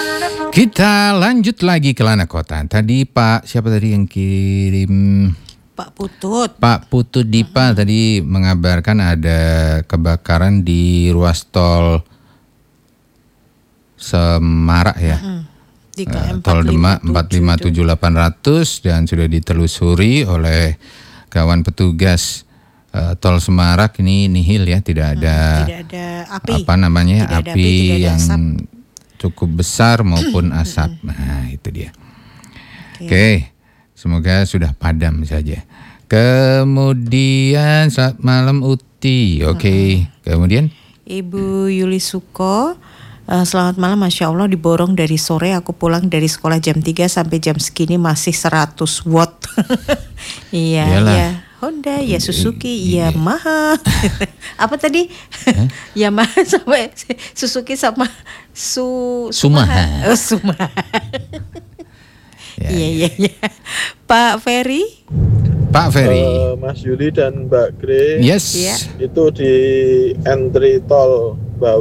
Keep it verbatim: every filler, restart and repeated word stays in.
Kita lanjut lagi ke Lana Kota. Tadi Pak, siapa tadi yang kirim? Pak Putut. Pak Putut Dipa uh-huh. tadi mengabarkan ada kebakaran di ruas tol Semarak ya. Uh-huh. Di uh, tol Demak empat lima tujuh delapan ratus dan sudah ditelusuri oleh kawan petugas uh, tol Semarak. Ini nihil ya, tidak ada, hmm, tidak ada api. Apa namanya? Tidak api, api yang asap. Cukup besar maupun asap. Nah, itu dia. Oke. Okay. Okay. Semoga sudah padam saja. Kemudian saat malam Uti. Oke. Okay. Uh-uh. Kemudian Ibu Yuli Suko. Uh, selamat malam, Masya Allah diborong dari sore, aku pulang dari sekolah jam tiga sampai jam segini masih seratus watt. Iya, iya. Honda, ya Suzuki, ya Yamaha. Apa tadi? Huh? Yamaha sama Suzuki sama Su Sumaha. Oh, Sumaha. Ya, iya, iya, iya. Pak Ferry. Pak Ferry. Uh, Mas Yuli dan Mbak Grace. Yes. Ya. Itu di entry tol